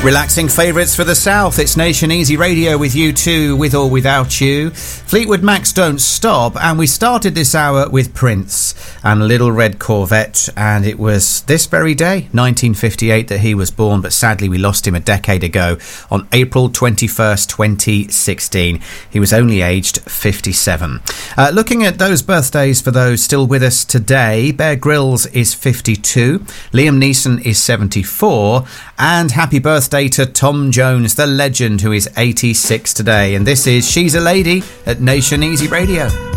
Relaxing favourites for the South. It's Nation Easy Radio with you too, with or without you. Fleetwood Mac's Don't Stop, and we started this hour with Prince and Little Red Corvette, and it was this very day, 1958, that he was born, but sadly we lost him a decade ago on April 21st, 2016. He was only aged 57. Looking at those birthdays for those still with us today, Bear Grylls is 52, Liam Neeson is 74, and happy birthday to Tom Jones, the legend, who is 86 today. And this is She's a Lady at Nation Easy Radio.